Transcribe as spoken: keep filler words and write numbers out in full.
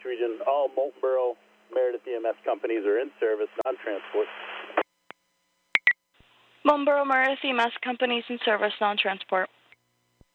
region. All Moltenboro Meredith E M S companies are in service, non-transport. Moltenboro Meredith E M S companies in service, non-transport.